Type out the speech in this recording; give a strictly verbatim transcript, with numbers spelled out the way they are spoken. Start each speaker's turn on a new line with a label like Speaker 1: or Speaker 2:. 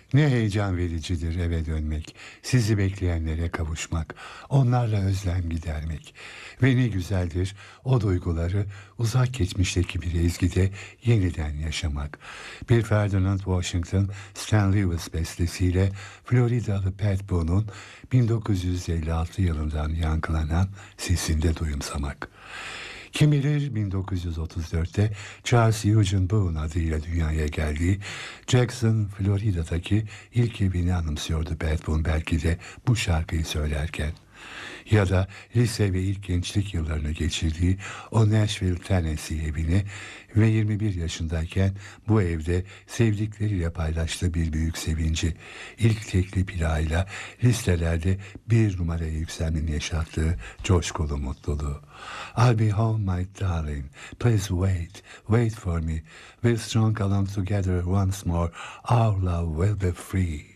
Speaker 1: Ne heyecan vericidir eve dönmek, sizi bekleyenlere kavuşmak, onlarla özlem gidermek. Ve ne güzeldir o duyguları uzak geçmişteki bir ezgide yeniden yaşamak. Bir Ferdinand Washington Stan Lewis bestesiyle Floridalı Pat Boone'un bin dokuz yüz elli altı yılından yankılanan sesinde duyumsamak. Kim bilir bin dokuz yüz otuz dörtte Charles Eugene Boone adıyla dünyaya geldiği Jackson, Florida'daki ilk evini anımsıyordu Pat Boone belki de bu şarkıyı söylerken. Ya da lise ve ilk gençlik yıllarını geçirdiği o Nashville, Tennessee evini ve yirmi bir yaşındayken bu evde sevdikleriyle paylaştığı bir büyük sevinci, ilk tekli plağıyla listelerde bir numaraya yükselmenin yaşattığı coşkulu mutluluğu. I'll be home my darling, please wait, wait for me, we'll strong along together once more, our love will be free.